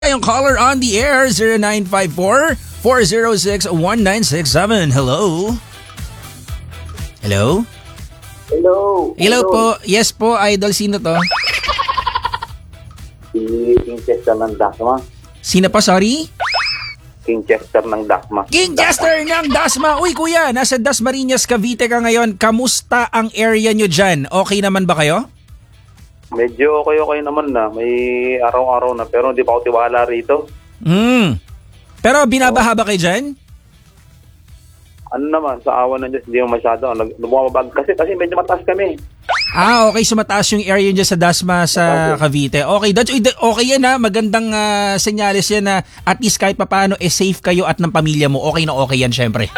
Yung caller on the air, 0954-406-1967. Hello? Hello? Hello. Hello po. Yes po, idol. Sino to? Si King Chester ng Dasma. Sino pa, sorry? King Chester ng Dasma. King Jester ng Dasma. Uy, kuya, nasa Dasmariñas, Cavite ka ngayon. Kamusta ang area nyo dyan? Okay naman ba kayo? Medyo okay naman na. May araw-araw na pero hindi pa ako tiwala rito. Pero binabaha ba kayo dyan? Ano naman, sa awa ng Diyos, hindi mo masyado. Lumabag kasi medyo mataas kami. Ah, okay. Sumataas yung area dyan sa Dasma sa Cavite. Okay, okay yan ha. Magandang senyales yan na at least kahit papaano safe kayo at ng pamilya mo. Okay yan syempre.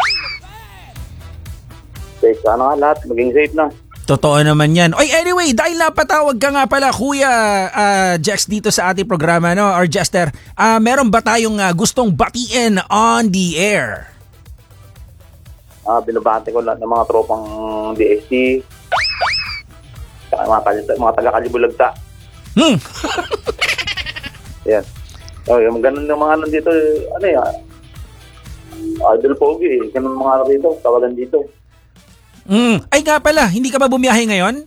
Safe, ano nga lahat, maging safe na. Totoo naman yan. Oy, anyway, dahil napatawag ka nga pala, Kuya Jex, dito sa ating programa, no? Or Jester, meron ba tayong gustong batiin on the air? Binabati ko lahat ng mga tropang DST, mga taga-Kalibulagta. Yan. Yung ganun ng mga nandito, Idol Pogi, ganun mga rito, tawagan dito. Ay nga pala, hindi ka ba bumiyahe ngayon?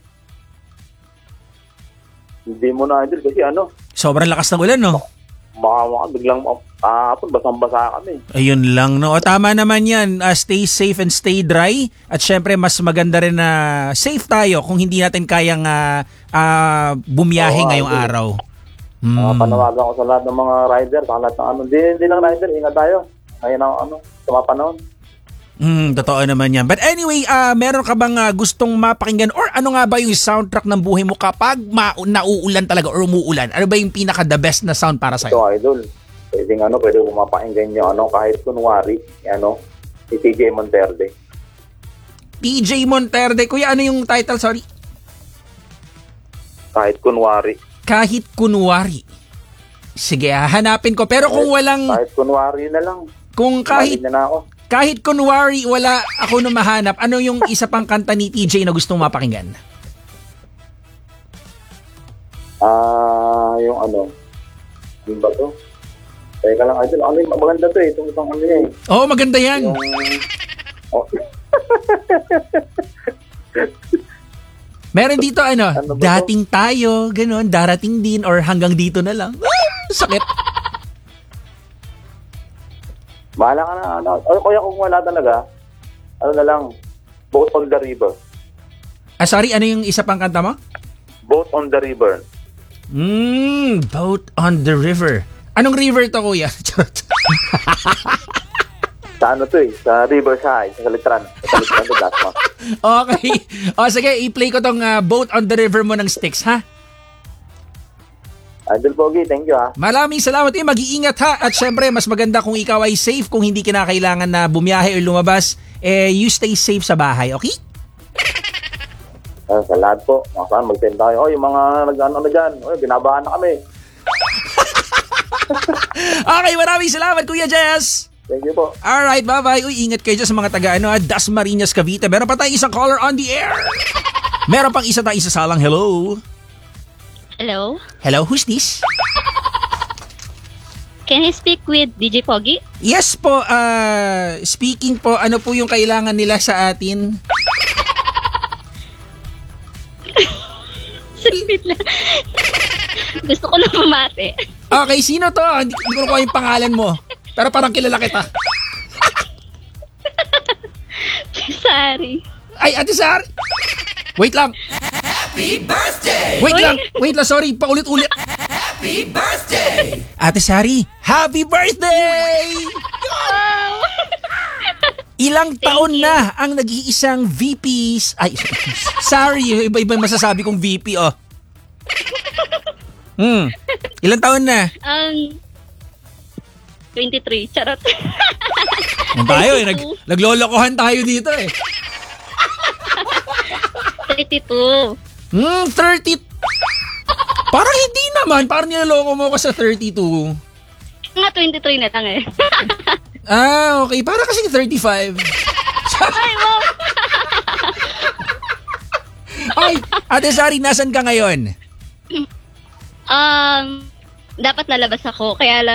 Hindi mo na, Idol, kasi Sobrang lakas ng ulan, no? Baka biglang basang-basa kami. Ayun lang, no? O, tama naman yan. Stay safe and stay dry. At syempre, mas maganda rin na safe tayo kung hindi natin kayang bumiyahe ngayong araw. Panawagan ko sa lahat ng mga rider, sa lahat ng hindi lang rider, ingat tayo. Ngayon ang sa mga panahon. Totoo naman yan. But anyway, meron ka bang gustong mapakinggan or ano nga ba yung soundtrack ng buhay mo kapag nauulan talaga or umuulan? Ano ba yung pinaka the best na sound para sa'yo? Ito, Idol. Pwede ko mapakinggan nyo, kahit kunwari, si TJ Monterde. TJ Monterde. Kuya, ano yung title? Sorry. Kahit kunwari. Kahit kunwari. Sige, hanapin ko. Pero kung walang... Kahit kunwari na lang. Kung kahit... na ako. Kahit kunwari wala ako na mahanap, ano yung isa pang kanta ni TJ na gustong mapakinggan? Yung ano ba to? Teka lang, Idol. Maganda to itong isang niya eh. Oo, maganda yan. Meron dito dating tayo, ganun, darating din, or hanggang dito na lang. Sakit. Bahala ka na. Kaya kung wala talaga, na lang, Boat on the River. Sorry, ano yung isa pang kanta mo? Boat on the River. Boat on the River. Anong river to, kuya? Sa sa Riverside, sa Litran. Sa Litran, sa Dasma. Okay. Sige, i-play ko tong Boat on the River mo ng Styx, ha? Idol Pogi, thank you ha. Maraming salamat. Mag-iingat ha. At syempre, mas maganda kung ikaw ay safe kung hindi kinakailangan na bumiyahe o lumabas. You stay safe sa bahay, okay? Sa lahat po. Saan mag-send tayo. Yung mga nag-ano na dyan. Binabahan na kami. Okay, maraming salamat, Kuya Jess. Thank you po. Alright, bye-bye. Uy, ingat kayo dyan sa mga Dasmariñas, Cavite. Meron pa tayong isang caller on the air. Meron pang isa tayong isasalang hello. Hello? Hello, who's this? Can I speak with DJ Pogi? Yes po, speaking po, ano po yung kailangan nila sa atin? Saglit lang. Gusto ko lang mamate. Okay, sino to? Hindi ko nakuha yung pangalan mo. Pero parang kilala kita. Sorry. Ay, Ate Sari. Wait lang. Happy birthday! Wait lang, sorry, paulit-ulit. Happy birthday! Ate Sari, happy birthday! Wow! Ilang taon na ang nag-iisang VPs... Ay, sorry, iba-iba masasabi kong VP, oh. Ilang taon na? 23, charot. Tayo, naglolokohan tayo dito, eh. 32. 30. Parang hindi naman. Parang nilaloko mo ko sa 32. Nga 23 na lang eh. Okay. Para kasing 35. Ay, wow. Ay, Ate Sari, nasan ka ngayon? dapat nalabas ako. Kaya lang